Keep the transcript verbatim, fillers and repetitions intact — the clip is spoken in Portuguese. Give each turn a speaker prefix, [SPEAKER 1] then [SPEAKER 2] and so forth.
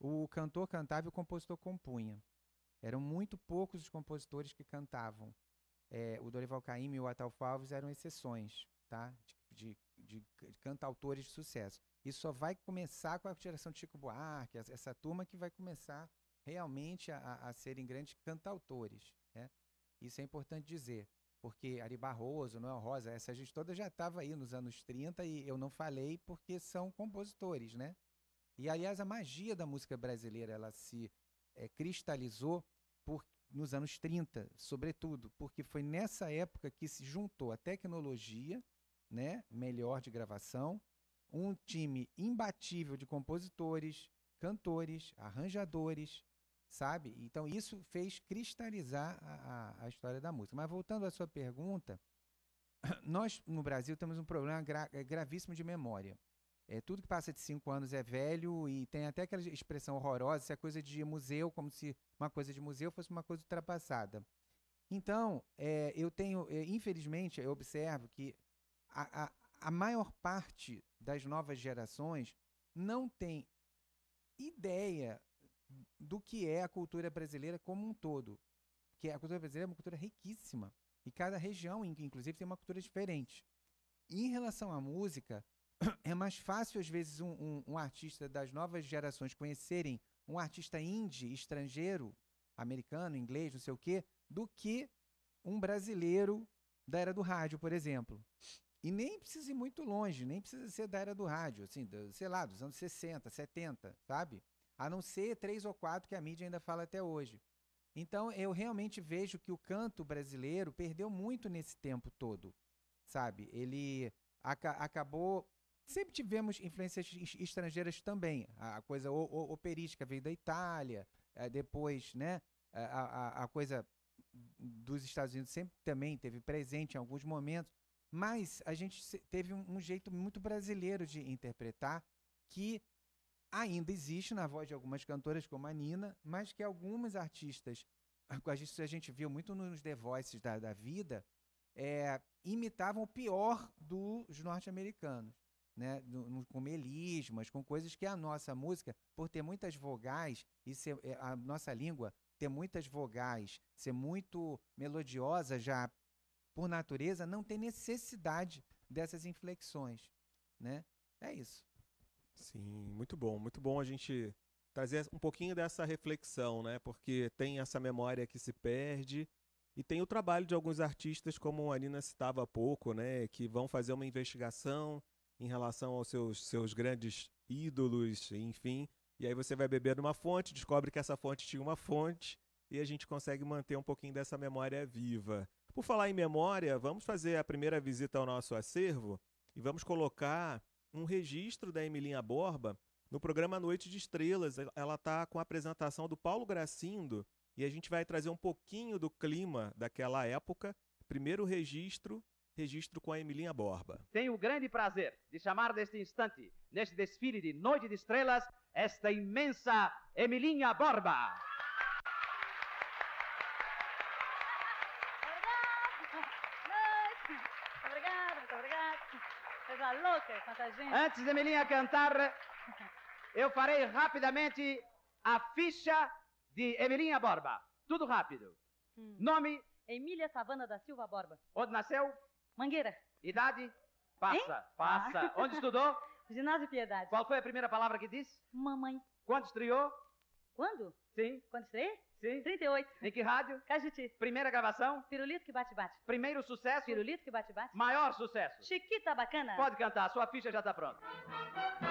[SPEAKER 1] o cantor cantava e o compositor compunha. Eram muito poucos os compositores que cantavam. É, o Dorival Caymmi e o Ataúfo Alves eram exceções, tá? De, de, de cantautores de sucesso. Isso só vai começar com a geração de Chico Buarque, essa, essa turma que vai começar realmente a, a serem grandes cantautores, né? Isso é importante dizer, porque Ari Barroso, Noel Rosa, essa gente toda já estava aí nos anos trinta e eu não falei porque são compositores, né? E, aliás, a magia da música brasileira, ela se é, cristalizou por, nos anos trinta, sobretudo, porque foi nessa época que se juntou a tecnologia, né, melhor de gravação, um time imbatível de compositores, cantores, arranjadores, sabe? Então isso fez cristalizar a, a, a história da música. Mas voltando à sua pergunta, nós no Brasil temos um problema gra gravíssimo de memória. É, tudo que passa de cinco anos é velho e tem até aquela expressão horrorosa, se é coisa de museu, como se uma coisa de museu fosse uma coisa ultrapassada. Então, é, eu tenho, é, infelizmente, eu observo que a, a, a maior parte das novas gerações não tem ideia do que é a cultura brasileira como um todo. Porque a cultura brasileira é uma cultura riquíssima. E cada região, inclusive, tem uma cultura diferente. E em relação à música, é mais fácil, às vezes, um, um, um artista das novas gerações conhecerem um artista indie, estrangeiro, americano, inglês, não sei o quê, do que um brasileiro da era do rádio, por exemplo. E nem precisa ir muito longe, nem precisa ser da era do rádio, assim, do, sei lá, dos anos sessenta, setenta, sabe? A não ser três ou quatro que a mídia ainda fala até hoje. Então, eu realmente vejo que o canto brasileiro perdeu muito nesse tempo todo, sabe? Ele aca acabou... Sempre tivemos influências estrangeiras também. A coisa operística veio da Itália, depois, né, a, a, a coisa dos Estados Unidos sempre também teve presente em alguns momentos, mas a gente teve um, um jeito muito brasileiro de interpretar que ainda existe na voz de algumas cantoras como a Nina, mas que algumas artistas, a gente, a gente viu muito nos The Voices da, da vida, é, imitavam o pior dos norte-americanos, né? No, no, com melismas, com coisas que a nossa música, por ter muitas vogais, e ser, a nossa língua ter muitas vogais, ser muito melodiosa já por natureza, não tem necessidade dessas inflexões, né? É isso.
[SPEAKER 2] Sim, muito bom, muito bom a gente trazer um pouquinho dessa reflexão, né? Porque tem essa memória que se perde e tem o trabalho de alguns artistas, como a Nina citava há pouco, né? Que vão fazer uma investigação em relação aos seus, seus grandes ídolos, enfim. E aí você vai beber numa fonte, descobre que essa fonte tinha uma fonte e a gente consegue manter um pouquinho dessa memória viva. Por falar em memória, vamos fazer a primeira visita ao nosso acervo e vamos colocar um registro da Emilinha Borba no programa Noite de Estrelas. Ela está com a apresentação do Paulo Gracindo e a gente vai trazer um pouquinho do clima daquela época. Primeiro registro, registro com a Emilinha Borba.
[SPEAKER 3] Tenho o grande prazer de chamar neste instante, neste desfile de Noite de Estrelas, esta imensa Emilinha Borba.
[SPEAKER 4] Obrigada, muito obrigada. Coisa louca, quanta gente.
[SPEAKER 3] Antes de Emilinha cantar, eu farei rapidamente a ficha de Emilinha Borba. Tudo rápido. Hum. Nome?
[SPEAKER 4] Emília Savana da Silva Borba.
[SPEAKER 3] Onde nasceu?
[SPEAKER 4] Mangueira.
[SPEAKER 3] Idade? Passa,
[SPEAKER 4] hein?
[SPEAKER 3] passa. Ah. Onde estudou?
[SPEAKER 4] Ginásio Piedade.
[SPEAKER 3] Qual foi a primeira palavra que disse?
[SPEAKER 4] Mamãe.
[SPEAKER 3] Quando estreou?
[SPEAKER 4] Quando?
[SPEAKER 3] Sim.
[SPEAKER 4] Quando estreiei?
[SPEAKER 3] Sim.
[SPEAKER 4] trinta e oito.
[SPEAKER 3] Em que rádio?
[SPEAKER 4] Cajuti.
[SPEAKER 3] Primeira gravação?
[SPEAKER 4] Pirulito que bate-bate.
[SPEAKER 3] Primeiro sucesso?
[SPEAKER 4] Pirulito que bate-bate.
[SPEAKER 3] Maior sucesso?
[SPEAKER 4] Chiquita bacana.
[SPEAKER 3] Pode cantar, sua ficha já está pronta.